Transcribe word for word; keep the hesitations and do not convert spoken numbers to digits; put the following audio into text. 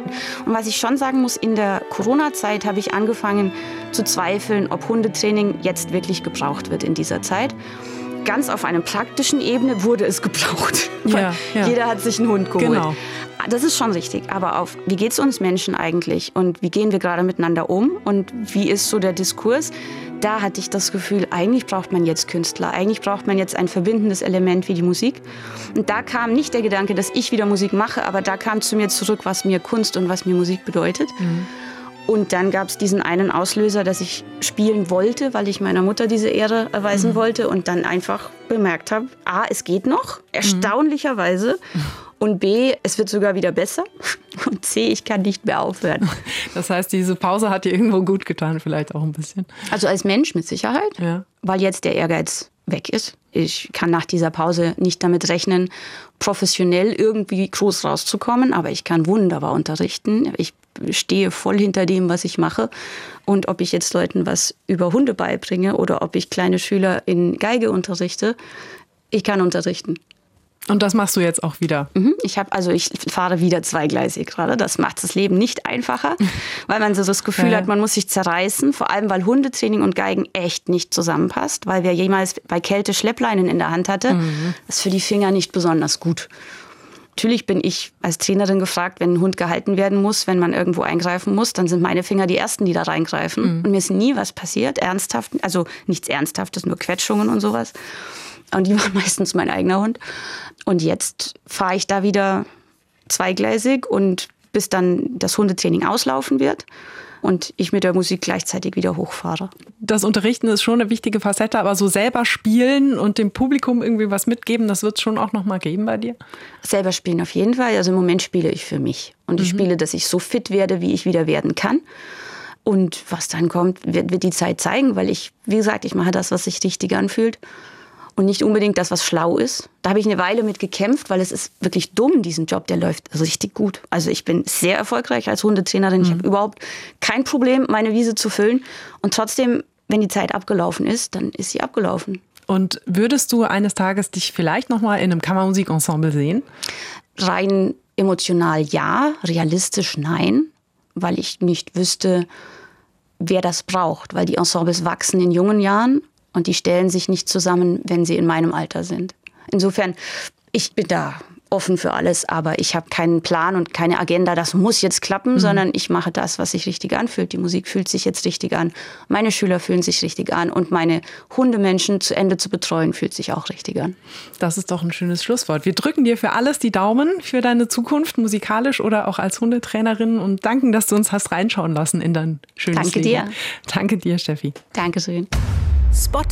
Und was ich schon sagen muss, in der Corona-Zeit habe ich angefangen zu zweifeln, ob Hundetraining jetzt wirklich gebraucht wird in dieser Zeit. Ganz auf einer praktischen Ebene wurde es gebraucht. Ja, ja. Jeder hat sich einen Hund geholt. Genau. Das ist schon richtig. Aber auf, wie geht es uns Menschen eigentlich? Und wie gehen wir gerade miteinander um? Und wie ist so der Diskurs? Da hatte ich das Gefühl, eigentlich braucht man jetzt Künstler. Eigentlich braucht man jetzt ein verbindendes Element wie die Musik. Und da kam nicht der Gedanke, dass ich wieder Musik mache, aber da kam zu mir zurück, was mir Kunst und was mir Musik bedeutet. Mhm. Und dann gab es diesen einen Auslöser, dass ich spielen wollte, weil ich meiner Mutter diese Ehre erweisen mhm. wollte und dann einfach bemerkt habe, A, es geht noch, erstaunlicherweise. Mhm. Und B, es wird sogar wieder besser. Und C, ich kann nicht mehr aufhören. Das heißt, diese Pause hat dir irgendwo gut getan, vielleicht auch ein bisschen. Also als Mensch mit Sicherheit, ja. weil jetzt der Ehrgeiz weg ist. Ich kann nach dieser Pause nicht damit rechnen, professionell irgendwie groß rauszukommen, aber ich kann wunderbar unterrichten. Ich stehe voll hinter dem, was ich mache. Und ob ich jetzt Leuten was über Hunde beibringe oder ob ich kleine Schüler in Geige unterrichte, ich kann unterrichten. Und das machst du jetzt auch wieder? Ich habe, also ich fahre wieder zweigleisig gerade. Das macht das Leben nicht einfacher, weil man so das Gefühl ja. hat, man muss sich zerreißen. Vor allem, weil Hundetraining und Geigen echt nicht zusammenpasst. Weil wer jemals bei Kälte Schleppleinen in der Hand hatte, mhm. das ist für die Finger nicht besonders gut. Natürlich bin ich als Trainerin gefragt, wenn ein Hund gehalten werden muss, wenn man irgendwo eingreifen muss, dann sind meine Finger die ersten, die da reingreifen. Mhm. Und mir ist nie was passiert, ernsthaft, also nichts Ernsthaftes, nur Quetschungen und sowas. Und die waren meistens mein eigener Hund. Und jetzt fahre ich da wieder zweigleisig und bis dann das Hundetraining auslaufen wird und ich mit der Musik gleichzeitig wieder hochfahre. Das Unterrichten ist schon eine wichtige Facette, aber so selber spielen und dem Publikum irgendwie was mitgeben, das wird es schon auch noch mal geben bei dir? Selber spielen auf jeden Fall. Also im Moment spiele ich für mich. Und ich mhm. spiele, dass ich so fit werde, wie ich wieder werden kann. Und was dann kommt, wird, wird die Zeit zeigen, weil ich, wie gesagt, ich mache das, was sich richtig anfühlt. Und nicht unbedingt das, was schlau ist. Da habe ich eine Weile mit gekämpft, weil es ist wirklich dumm, diesen Job, der läuft richtig gut. Also ich bin sehr erfolgreich als Hundetrainerin. Mhm. Ich habe überhaupt kein Problem, meine Wiese zu füllen. Und trotzdem, wenn die Zeit abgelaufen ist, dann ist sie abgelaufen. Und würdest du eines Tages dich vielleicht noch mal in einem Kammermusikensemble sehen? Rein emotional ja, realistisch nein, weil ich nicht wüsste, wer das braucht. Weil die Ensembles wachsen in jungen Jahren. Und die stellen sich nicht zusammen, wenn sie in meinem Alter sind. Insofern, ich bin da offen für alles, aber ich habe keinen Plan und keine Agenda, das muss jetzt klappen, mhm. sondern ich mache das, was sich richtig anfühlt. Die Musik fühlt sich jetzt richtig an, meine Schüler fühlen sich richtig an und meine Hundemenschen zu Ende zu betreuen, fühlt sich auch richtig an. Das ist doch ein schönes Schlusswort. Wir drücken dir für alles die Daumen, für deine Zukunft, musikalisch oder auch als Hundetrainerin und danken, dass du uns hast reinschauen lassen in dein schönes Danke Leben. dir. Danke dir, Steffi. Dankeschön. Spot